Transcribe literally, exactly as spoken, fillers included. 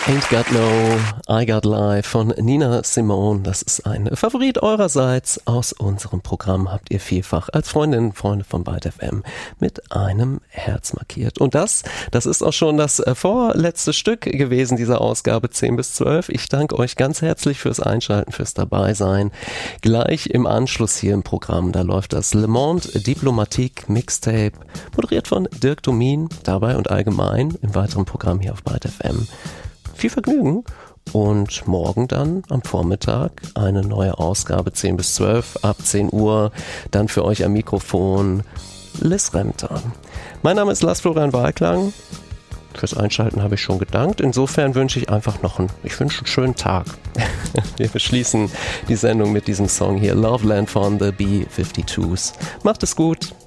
Ain't Got No, I Got Life von Nina Simone. Das ist ein Favorit eurerseits aus unserem Programm. Habt ihr vielfach als Freundinnen und Freunde von Byte F M mit einem Herz markiert. Und das, das ist auch schon das vorletzte Stück gewesen dieser Ausgabe zehn bis zwölf. Ich danke euch ganz herzlich fürs Einschalten, fürs Dabeisein. Gleich im Anschluss hier im Programm, da läuft das Le Monde Diplomatique Mixtape, moderiert von Dirk Domin, dabei und allgemein im weiteren Programm hier auf Byte F M. Viel Vergnügen und morgen dann am Vormittag eine neue Ausgabe zehn bis zwölf, ab zehn Uhr, dann für euch am Mikrofon Liz Remter. Mein Name ist Lars Florian Walklang. Fürs Einschalten habe ich schon gedankt. Insofern wünsche ich einfach noch einen, ich wünsche einen schönen Tag. Wir beschließen die Sendung mit diesem Song hier, Loveland von The B fünfundfünfzigers. Macht es gut.